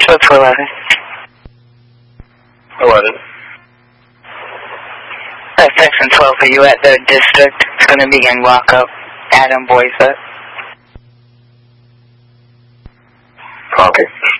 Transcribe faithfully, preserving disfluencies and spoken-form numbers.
Spoke to eleven. eleven. Uh, section twelve, are you at the district? It's going to begin walk-up. Adam Boyce. Copy.